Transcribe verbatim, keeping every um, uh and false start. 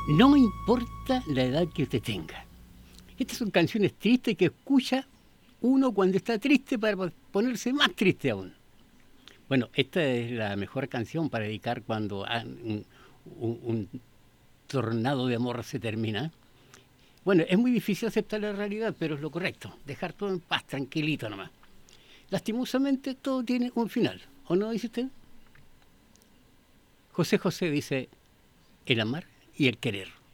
No importa la edad que usted tenga. Estas son canciones tristes que escucha uno cuando está triste para ponerse más triste aún. Bueno, esta es la mejor canción para dedicar cuando un, un, un tornado de amor se termina. Bueno, es muy difícil aceptar la realidad, pero es lo correcto. Dejar todo en paz, tranquilito nomás. Lastimosamente, todo tiene un final. ¿O no dice usted? José José dice, el amar y el querer.